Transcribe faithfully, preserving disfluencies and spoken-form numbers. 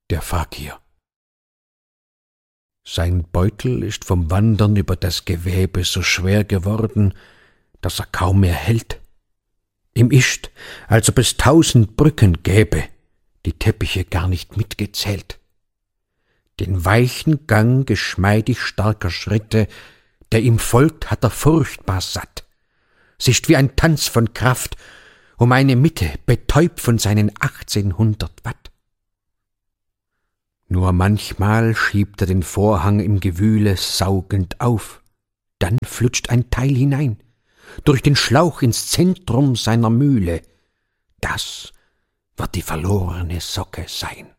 der Fakir. Sein Beutel ist vom Wandern über das Gewebe so schwer geworden, dass er kaum mehr hält. Ihm ist, als ob es tausend Brücken gäbe, die Teppiche gar nicht mitgezählt. Den weichen Gang geschmeidig starker Schritte, der ihm folgt, hat er furchtbar satt. Es ist wie ein Tanz von Kraft um eine Mitte, betäubt von seinen achtzehnhundert Watt. Nur manchmal schiebt er den Vorhang im Gewühle saugend auf, dann flutscht ein Teil hinein, durch den Schlauch ins Zentrum seiner Mühle. Das wird die verlorene Socke sein.